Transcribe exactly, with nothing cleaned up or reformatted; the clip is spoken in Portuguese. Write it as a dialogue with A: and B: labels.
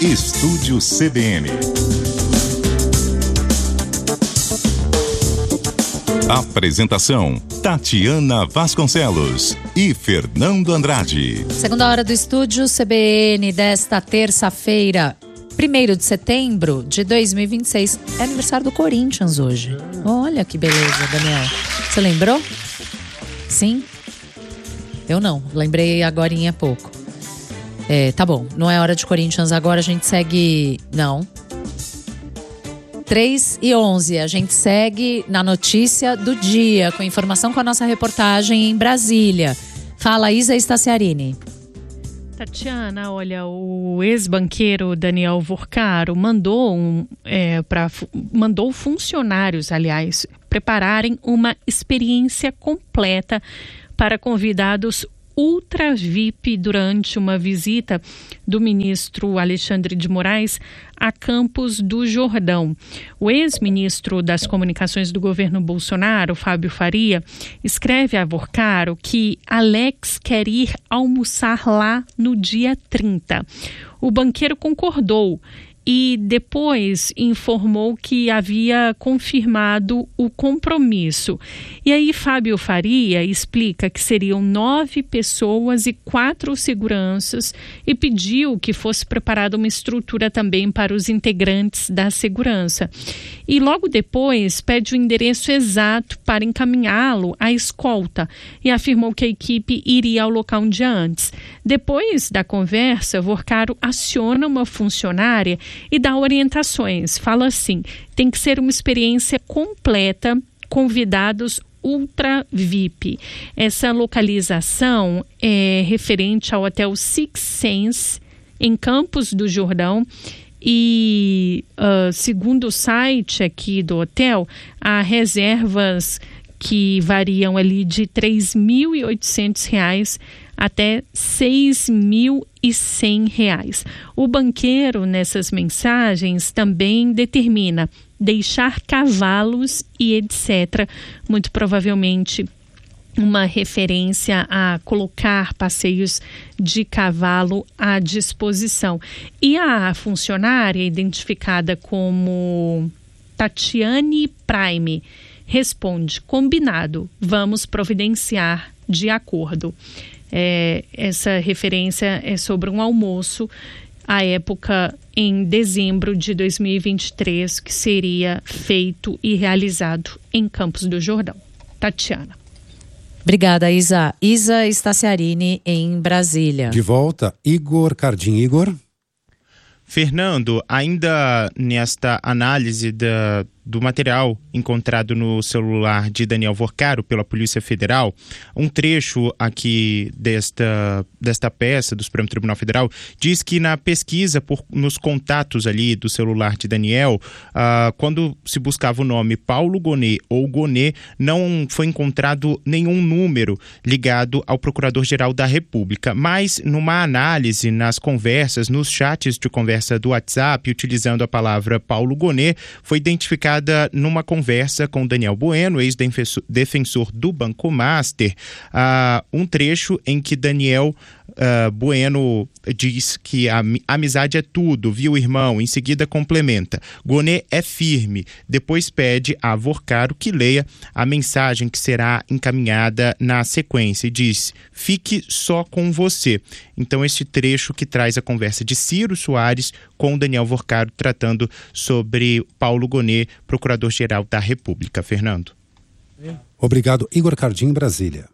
A: Estúdio C B N. Apresentação: Tatiana Vasconcelos e Fernando Andrade.
B: Segunda hora do Estúdio C B N desta terça-feira, primeiro de setembro de dois mil e vinte e seis. É aniversário do Corinthians hoje. Olha que beleza, Daniel. Você lembrou? Sim? Eu não, lembrei agorinha há pouco. É, tá bom, não é hora de Corinthians agora, a gente segue... Não. três e onze, a gente segue na notícia do dia, com informação com a nossa reportagem em Brasília. Fala, Isa Staciarini.
C: Tatiana, olha, o ex-banqueiro Daniel Vorcaro mandou, um, é, pra, mandou funcionários, aliás, prepararem uma experiência completa para convidados ultra V I P durante uma visita do ministro Alexandre de Moraes a Campos do Jordão. O ex-ministro das Comunicações do governo Bolsonaro, Fábio Faria, escreve a Vorcaro que Alex quer ir almoçar lá no dia trinta. O banqueiro concordou e depois informou que havia confirmado o compromisso. E aí Fábio Faria explica que seriam nove pessoas e quatro seguranças e pediu que fosse preparada uma estrutura também para os integrantes da segurança. E logo depois pede o endereço exato para encaminhá-lo à escolta e afirmou que a equipe iria ao local um dia antes. Depois da conversa, Vorcaro aciona uma funcionária e dá orientações. Fala assim: tem que ser uma experiência completa, convidados ultra V I P. Essa localização é referente ao hotel Six Sense, em Campos do Jordão. E uh, segundo o site aqui do hotel, há reservas que variam ali de três mil e oitocentos reais até seis mil e cem reais. O banqueiro, nessas mensagens, também determina deixar cavalos e etcétera. Muito provavelmente uma referência a colocar passeios de cavalo à disposição. E a funcionária, identificada como Tatiane Prime, responde: combinado, vamos providenciar de acordo. É, essa referência é sobre um almoço à época em dezembro de dois mil e vinte e três, que seria feito e realizado em Campos do Jordão. Tatiana.
B: Obrigada, Isa. Isa Staciarini, em Brasília.
D: De volta, Igor Cardim. Igor.
E: Fernando, ainda nesta análise da, do material encontrado no celular de Daniel Vorcaro pela Polícia Federal, um trecho aqui desta, desta peça do Supremo Tribunal Federal diz que na pesquisa por, nos contatos ali do celular de Daniel, uh, quando se buscava o nome Paulo Gonet ou Gonet, não foi encontrado nenhum número ligado ao Procurador-Geral da República, mas numa análise nas conversas, nos chats de conversa do WhatsApp, utilizando a palavra Paulo Gonet, foi identificada numa conversa com Daniel Bueno, ex-defensor do Banco Master, uh, um trecho em que Daniel uh, Bueno diz que a amizade é tudo, viu, irmão? Em seguida complementa: Gonet é firme. Depois pede a Vorcaro que leia a mensagem que será encaminhada na sequência e diz: fique só com você. Então, esse trecho que traz a conversa de Ciro Soares com Daniel Vorcaro tratando sobre Paulo Gonet, Procurador-Geral da República. Fernando.
D: Obrigado, Igor Cardim, Brasília.